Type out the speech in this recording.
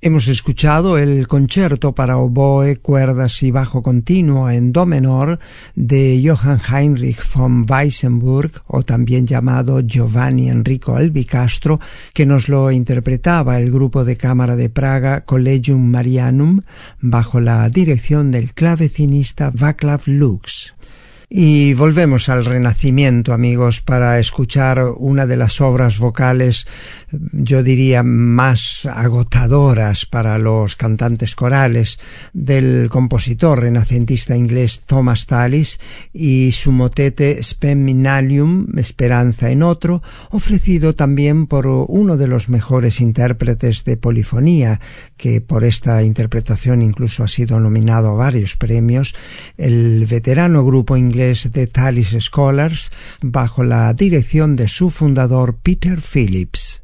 Hemos escuchado el concierto para oboe, cuerdas y bajo continuo en do menor de Johann Heinrich von Weissenburg, o también llamado Giovanni Enrico Albicastro, que nos lo interpretaba el grupo de cámara de Praga Collegium Marianum bajo la dirección del clavecinista Václav Lux. Y volvemos al Renacimiento, amigos, para escuchar una de las obras vocales, yo diría, más agotadoras para los cantantes corales del compositor renacentista inglés Thomas Tallis y su motete Spem in alium, Esperanza en otro, ofrecido también por uno de los mejores intérpretes de polifonía, que por esta interpretación incluso ha sido nominado a varios premios, el veterano grupo inglés de Tallis Scholars, bajo la dirección de su fundador Peter Phillips.